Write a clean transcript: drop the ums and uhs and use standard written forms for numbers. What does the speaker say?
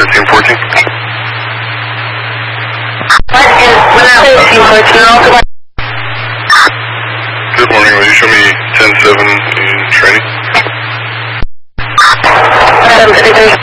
1514. Good morning, will you show me 10-7 in training? 753.